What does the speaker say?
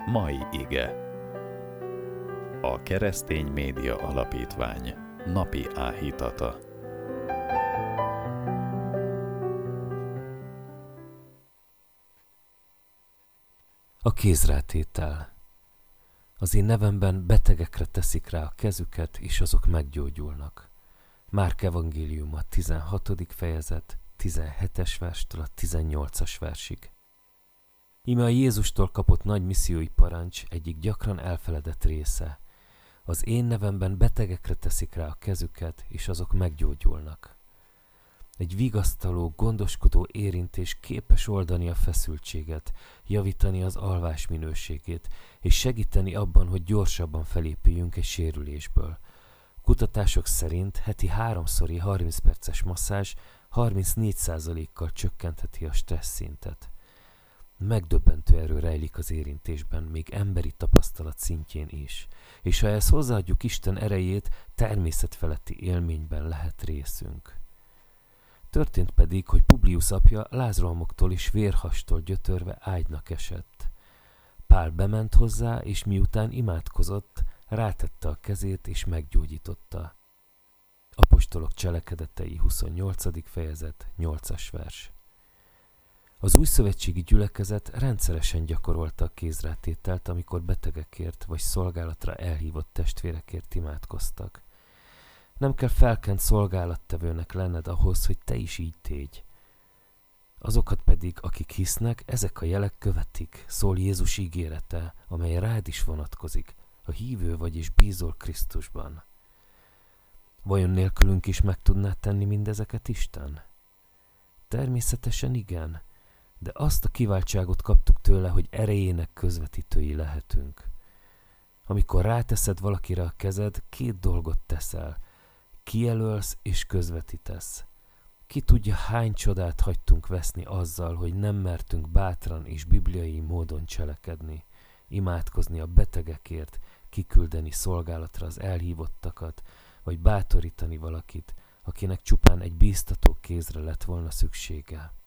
Mai ige. A Keresztény Média Alapítvány napi áhítata. A kézrátétel. Az én nevemben betegekre teszik rá a kezüket, és azok meggyógyulnak. Márk evangéliuma 16. fejezet 17-es verstől a 18-as versig. Íme a Jézustól kapott nagy missziói parancs egyik gyakran elfeledett része. Az én nevemben betegekre teszik rá a kezüket, és azok meggyógyulnak. Egy vigasztaló, gondoskodó érintés képes oldani a feszültséget, javítani az alvás minőségét, és segíteni abban, hogy gyorsabban felépüljünk egy sérülésből. Kutatások szerint heti 3-szori 30 perces masszázs 34%-kal csökkentheti a stressz szintet. Megdöbbentő erő rejlik az érintésben, még emberi tapasztalat szintjén is, és ha ezt hozzáadjuk Isten erejét, természetfeletti élményben lehet részünk. Történt pedig, hogy Publius apja lázrohamoktól és vérhastól gyötörve ágynak esett. Pál bement hozzá, és miután imádkozott, rátette a kezét és meggyógyította. Apostolok cselekedetei 28. fejezet 8-as vers. Az újszövetségi gyülekezet rendszeresen gyakorolta a kézrátételt, amikor betegekért vagy szolgálatra elhívott testvérekért imádkoztak. Nem kell felkent szolgálattevőnek lenned ahhoz, hogy te is így tégy. Azokat pedig, akik hisznek, ezek a jelek követik, szól Jézus ígérete, amely rád is vonatkozik, ha hívő vagy és bízol Krisztusban. Vajon nélkülünk is meg tudná tenni mindezeket Isten? Természetesen igen, de azt a kiváltságot kaptuk tőle, hogy erejének közvetítői lehetünk. Amikor ráteszed valakire a kezed, 2 dolgot teszel. Kijelölsz és közvetítesz. Ki tudja, hány csodát hagytunk veszni azzal, hogy nem mertünk bátran és bibliai módon cselekedni, imádkozni a betegekért, kiküldeni szolgálatra az elhívottakat, vagy bátorítani valakit, akinek csupán egy bíztató kézre lett volna szüksége.